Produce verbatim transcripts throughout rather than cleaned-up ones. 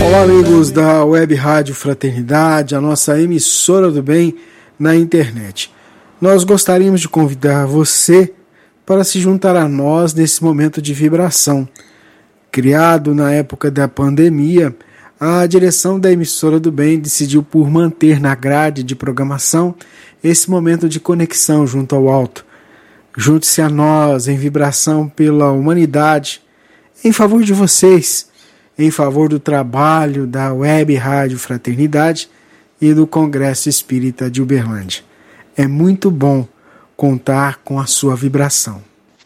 Olá, amigos da Web Rádio Fraternidade, a nossa emissora do bem na internet. Nós gostaríamos de convidar você para se juntar a nós nesse momento de vibração. Criado na época da pandemia, a direção da emissora do bem decidiu por manter na grade de programação esse momento de conexão junto ao alto. Junte-se a nós em vibração pela humanidade, em favor de vocês, em favor do trabalho da Web Rádio Fraternidade e do Congresso Espírita de Uberlândia. É muito bom contar com a sua vibração.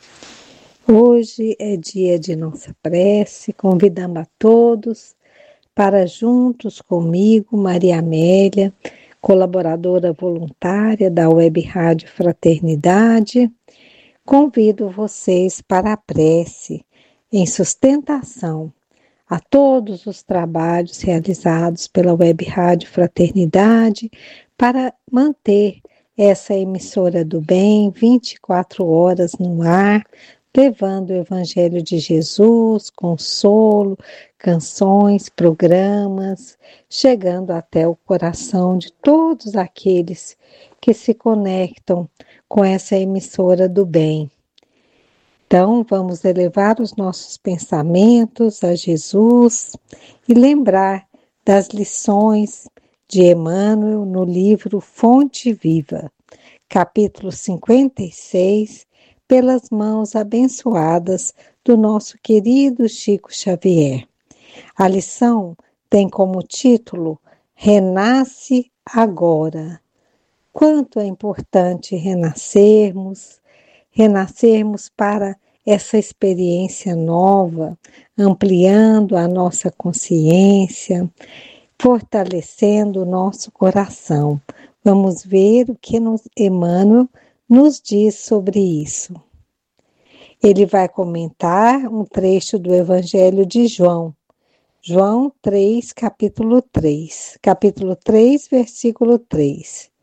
Hoje é dia de nossa prece, convidando a todos para juntos comigo, Maria Amélia, colaboradora voluntária da Web Rádio Fraternidade, convido vocês para a prece em sustentação a todos os trabalhos realizados pela Web Rádio Fraternidade para manter essa emissora do bem vinte e quatro horas no ar, levando o Evangelho de Jesus, consolo, canções, programas, chegando até o coração de todos aqueles que se conectam com essa emissora do bem. Então, vamos elevar os nossos pensamentos a Jesus e lembrar das lições de Emmanuel no livro Fonte Viva, capítulo cinquenta e seis, pelas mãos abençoadas do nosso querido Chico Xavier. A lição tem como título Renasce Agora. Quanto é importante renascermos, renascermos para essa experiência nova, ampliando a nossa consciência, fortalecendo o nosso coração. Vamos ver o que nos, Emmanuel nos diz sobre isso. Ele vai comentar um trecho do Evangelho de João, João três, capítulo três, capítulo três, versículo três.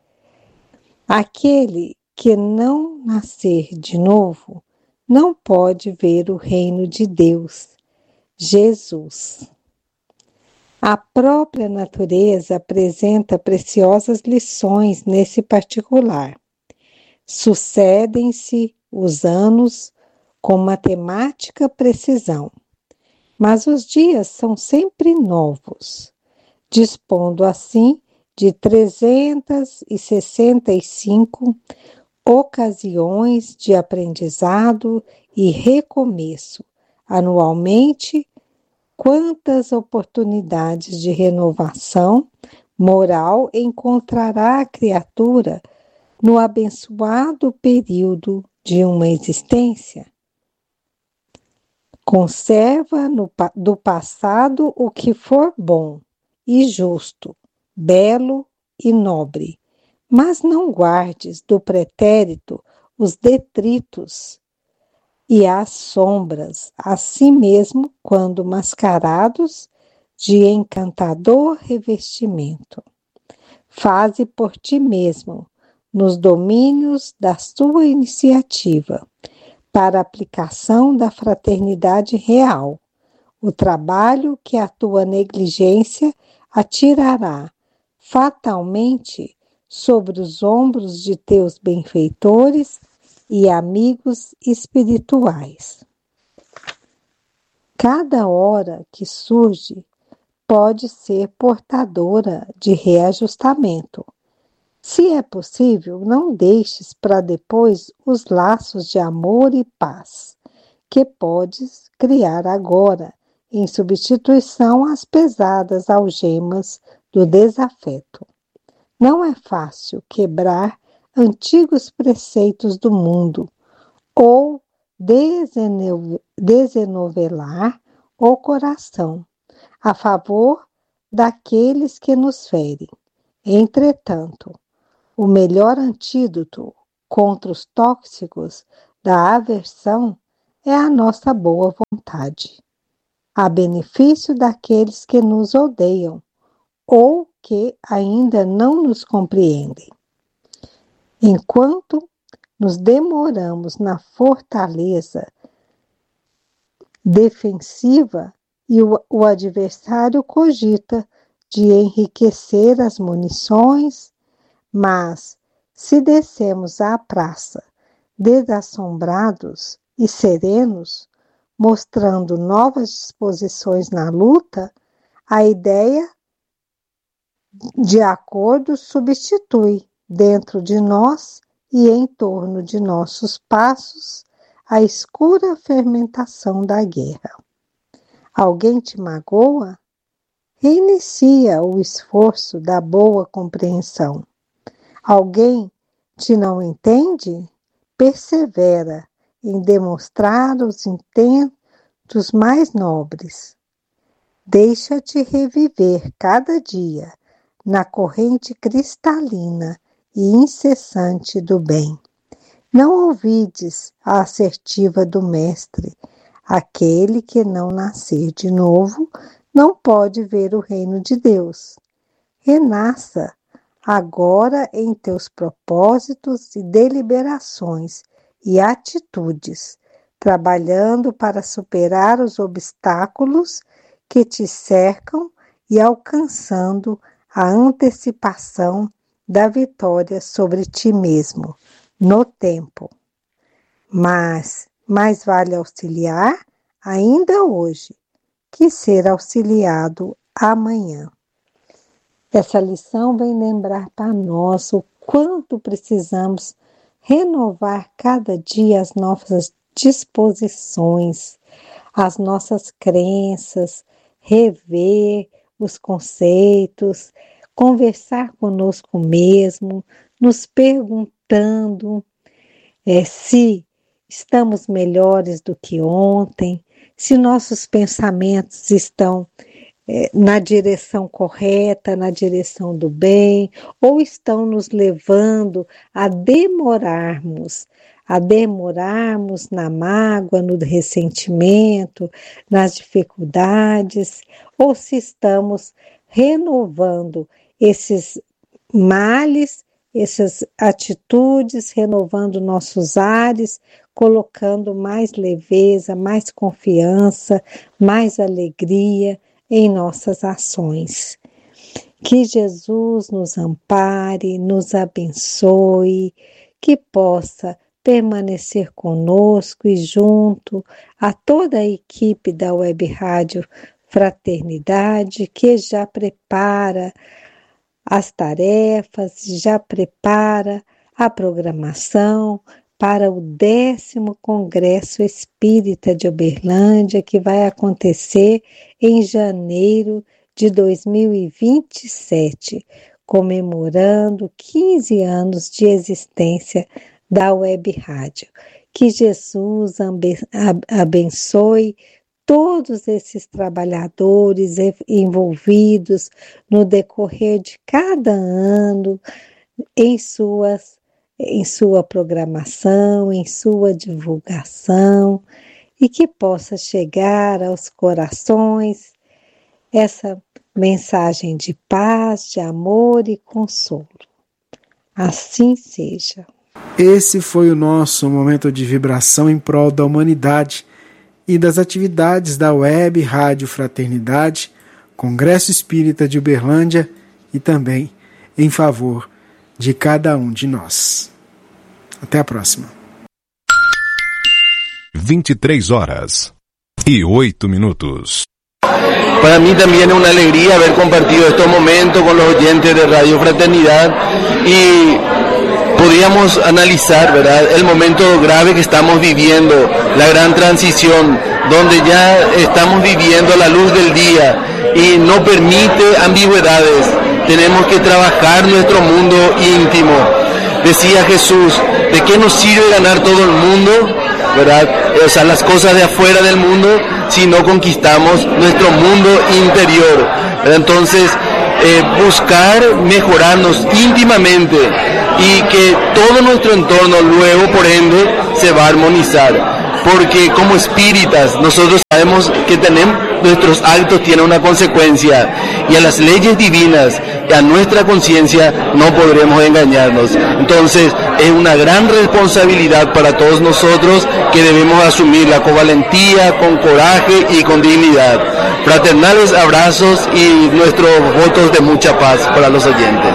Aquele que não nascer de novo, não pode ver o reino de Deus, Jesus. A própria natureza apresenta preciosas lições nesse particular. Sucedem-se os anos com matemática precisão, mas os dias são sempre novos, dispondo assim de trezentas e sessenta e cinco ocasiões de aprendizado e recomeço. Anualmente, quantas oportunidades de renovação moral encontrará a criatura no abençoado período de uma existência? Conserva no, do passado o que for bom e justo, belo e nobre, mas não guardes do pretérito os detritos e as sombras, assim mesmo quando mascarados de encantador revestimento. Faze por ti mesmo, nos domínios da sua iniciativa, para a aplicação da fraternidade real, o trabalho que a tua negligência atirará fatalmente sobre os ombros de teus benfeitores e amigos espirituais. Cada hora que surge pode ser portadora de reajustamento. Se é possível, não deixes para depois os laços de amor e paz, que podes criar agora, em substituição às pesadas algemas do desafeto. Não é fácil quebrar antigos preceitos do mundo ou desenovelar o coração a favor daqueles que nos ferem. Entretanto, o melhor antídoto contra os tóxicos da aversão é a nossa boa vontade, a benefício daqueles que nos odeiam ou que ainda não nos compreendem. Enquanto nos demoramos na fortaleza defensiva e o, o adversário cogita de enriquecer as munições, mas se descemos à praça desassombrados e serenos, mostrando novas disposições na luta, a ideia de acordo substitui dentro de nós e em torno de nossos passos a escura fermentação da guerra. Alguém te magoa? Reinicia o esforço da boa compreensão. Alguém te não entende? Persevera em demonstrar os intentos mais nobres. Deixa-te reviver cada dia na corrente cristalina e incessante do bem. Não ouvides a assertiva do Mestre: aquele que não nascer de novo não pode ver o reino de Deus. Renasça agora em teus propósitos e deliberações e atitudes, trabalhando para superar os obstáculos que te cercam e alcançando a antecipação da vitória sobre ti mesmo, no tempo. Mas mais vale auxiliar ainda hoje que ser auxiliado amanhã. Essa lição vem lembrar para nós o quanto precisamos renovar cada dia as nossas disposições, as nossas crenças, rever os conceitos, conversar conosco mesmo, nos perguntando é, se estamos melhores do que ontem, se nossos pensamentos estão é, na direção correta, na direção do bem, ou estão nos levando a demorarmos, a demorarmos na mágoa, no ressentimento, nas dificuldades, ou se estamos renovando esses males, essas atitudes, renovando nossos ares, colocando mais leveza, mais confiança, mais alegria em nossas ações. Que Jesus nos ampare, nos abençoe, que possa permanecer conosco e junto a toda a equipe da Web Rádio Fraternidade, que já prepara as tarefas, já prepara a programação para o décimo Congresso Espírita de Uberlândia, que vai acontecer em janeiro de dois mil e vinte e sete, comemorando quinze anos de existência da Web Rádio. Que Jesus abençoe todos esses trabalhadores envolvidos no decorrer de cada ano, em, suas, em sua programação, em sua divulgação, e que possa chegar aos corações essa mensagem de paz, de amor e consolo. Assim seja. Esse foi o nosso momento de vibração em prol da humanidade e das atividades da Web Rádio Fraternidade, Congresso Espírita de Uberlândia e também em favor de cada um de nós. Até a próxima. vinte e três horas e oito minutos. Para mí también es una alegría haber compartido estos momentos con los oyentes de Radio Fraternidad y podríamos analizar, ¿verdad?, el momento grave que estamos viviendo, la gran transición, donde ya estamos viviendo la luz del día y no permite ambigüedades. Tenemos que trabajar nuestro mundo íntimo. Decía Jesús, ¿de qué nos sirve ganar todo el mundo, verdad? O sea, las cosas de afuera del mundo, si no conquistamos nuestro mundo interior, ¿verdad? Entonces, eh, buscar mejorarnos íntimamente y que todo nuestro entorno luego, por ende, se va a armonizar. Porque como espíritas, nosotros sabemos que tenemos, nuestros actos tienen una consecuencia, y a las leyes divinas a nuestra conciencia no podremos engañarnos. Entonces es una gran responsabilidad para todos nosotros que debemos asumirla con valentía, con coraje y con dignidad. Fraternales abrazos y nuestros votos de mucha paz para los oyentes.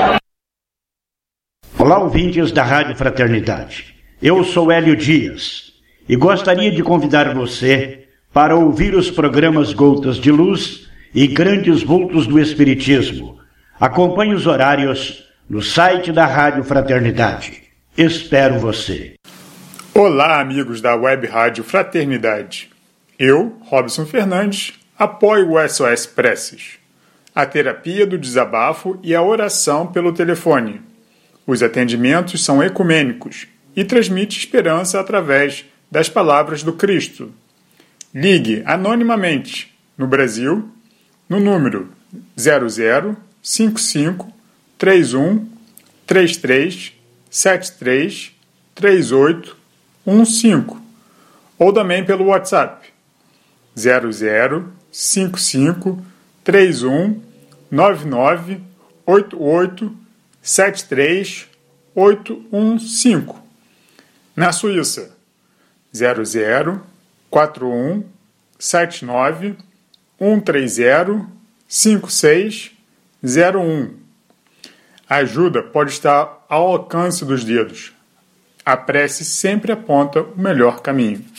Olá, ouvintes da Rádio Fraternidade. Eu sou Hélio Dias e gostaria de convidar você para ouvir os programas Gotas de Luz e Grandes Vultos do Espiritismo. Acompanhe os horários no site da Rádio Fraternidade. Espero você. Olá, amigos da Web Rádio Fraternidade. Eu, Robson Fernandes, apoio o S O S Preces, a terapia do desabafo e a oração pelo telefone. Os atendimentos são ecumênicos e transmite esperança através das palavras do Cristo. Ligue anonimamente no Brasil no número zero zero cinco cinco três um três três sete três três oito um cinco ou também pelo WhatsApp zero zero cinco cinco três um nove nove oito oito sete três oito um cinco. Na Suíça, zero zero quatro um sete nove um três zero cinco seis zero um. A ajuda pode estar ao alcance dos dedos. A prece sempre aponta o melhor caminho.